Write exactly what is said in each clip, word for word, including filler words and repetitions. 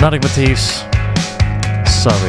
Running with Thieves. Sorry.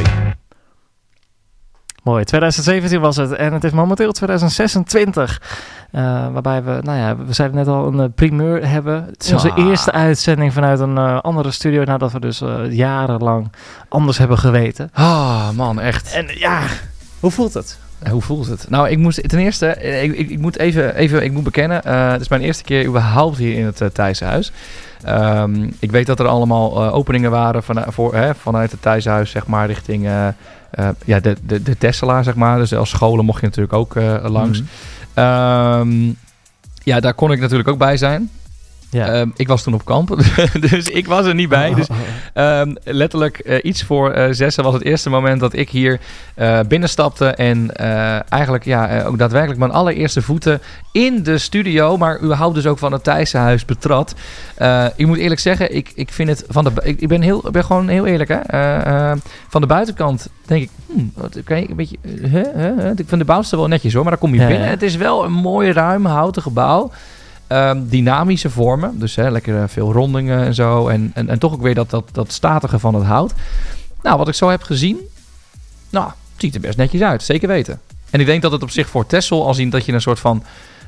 Mooi, twintig zeventien was het en het is momenteel twintig zesentwintig. Uh, waarbij we, nou ja, we zeiden net al, een uh, primeur hebben. Het is onze ja. eerste uitzending vanuit een uh, andere studio nadat we dus uh, jarenlang anders hebben geweten. Ah, oh, man, echt. En ja, hoe voelt het? Uh, hoe voelt het? Nou, ik moest ten eerste, ik, ik, ik moet even, even, ik moet bekennen, uh, het is mijn eerste keer überhaupt hier in het uh, Thijssenhuis. Um, ik weet dat er allemaal uh, openingen waren van, voor, hè, vanuit het Thijssenhuis, zeg maar, richting uh, uh, ja, de, de, de Tesselaar, zeg maar. Dus als scholen mocht je natuurlijk ook uh, langs. Mm-hmm. Um, ja, daar kon ik natuurlijk ook bij zijn. Ja. Um, ik was toen op kamp, dus ik was er niet bij. Dus um, letterlijk uh, iets voor uh, zessen was het eerste moment dat ik hier uh, binnenstapte. En uh, eigenlijk ja, uh, ook daadwerkelijk mijn allereerste voeten in de studio, maar überhaupt dus ook van het Thijssenhuis betrad. Uh, ik moet eerlijk zeggen, ik, ik vind het van de... Ik, ik ben, heel, ik ben gewoon heel eerlijk, hè. Uh, uh, van de buitenkant denk ik, hmm, wat, okay, een beetje... Uh, uh, uh, ik vind de bouwste wel netjes hoor, maar dan kom je ja, binnen. Ja. Het is wel een mooi, ruim, houten gebouw. Um, dynamische vormen, dus hè, lekker uh, veel rondingen en zo. En, en, en toch ook weer dat, dat, dat statige van het hout. Nou, wat ik zo heb gezien, nou, het ziet er best netjes uit, zeker weten. En ik denk dat het op zich voor Texel, als in dat je een soort van,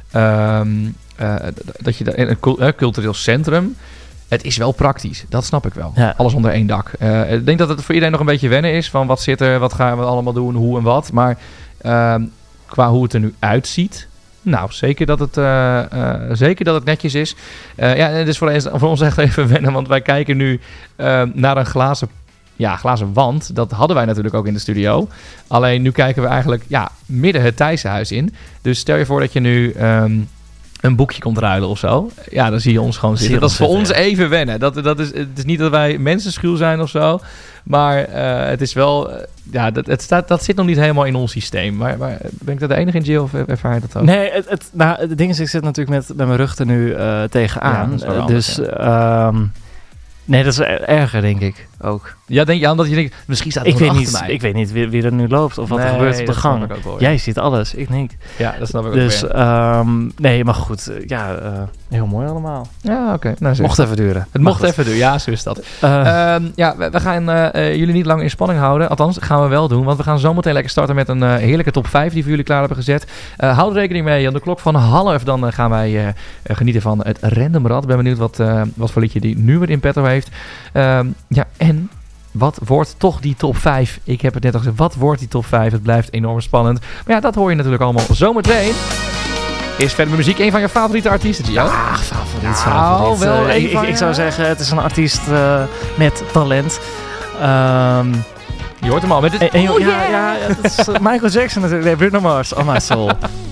um, uh, dat je een, een cultureel centrum, het is wel praktisch, dat snap ik wel. Ja. Alles onder één dak. Uh, ik denk dat het voor iedereen nog een beetje wennen is, van wat zit er, wat gaan we allemaal doen, hoe en wat. Maar um, qua hoe het er nu uitziet, nou, zeker dat het, uh, uh, zeker dat het netjes is. Uh, ja, het is voor, eens, voor ons echt even wennen, want wij kijken nu uh, naar een glazen, ja, glazen wand. Dat hadden wij natuurlijk ook in de studio. Alleen nu kijken we eigenlijk ja, midden het Thijssenhuis in. Dus stel je voor dat je nu um, een boekje komt ruilen of zo. Ja, dan zie je ons gewoon zitten. Dat is voor ons even wennen. Dat, dat is, het is niet dat wij mensenschuw zijn of zo. Maar uh, het is wel... Uh, ja, dat, het staat, dat zit nog niet helemaal in ons systeem. Maar, maar ben ik dat de enige in, Jill, of ervaar je dat ook? Nee, het, het, nou, het ding is, ik zit natuurlijk met, met mijn rug er nu uh, tegenaan. Ja, uh, dus... Ja. Um, nee, dat is erger, denk ik, ook. Ja, denk je aan dat je denkt, misschien staat er ik weet achter niet, mij. Ik weet niet wie, wie er nu loopt of wat nee, er gebeurt op de gang. Wel, Jij ja. ziet alles, ik niet. Ja, dat snap ik dus, ook weer. Um, nee, maar goed, ja, uh, heel mooi allemaal. Ja, oké. Okay. Nou, mocht even duren. Het mocht even duren, ja, zo is dat. Uh, um, ja, we, we gaan uh, uh, jullie niet lang in spanning houden. Althans, gaan we wel doen, want we gaan zometeen lekker starten met een uh, heerlijke top vijf die we jullie klaar hebben gezet. Uh, houd er rekening mee, aan de klok van half, dan uh, gaan wij uh, uh, genieten van het Random Rad. Ik ben benieuwd wat, uh, wat voor liedje die nu weer in petto heeft. Um, ja, en... Wat wordt toch die top vijf? Ik heb het net al gezegd. Wat wordt die top vijf? Het blijft enorm spannend. Maar ja, dat hoor je natuurlijk allemaal zometeen. Is verder met muziek een van je favoriete artiesten, Gio? Ja, favoriet, favoriet. Nou, wel uh, ik, ik, ik zou zeggen, het is een artiest uh, met talent. Um, je hoort hem al met dit... En, en, oh, ja, yeah. ja, ja, dat is Michael Jackson natuurlijk. Nee, Bruno Mars. Oh my soul.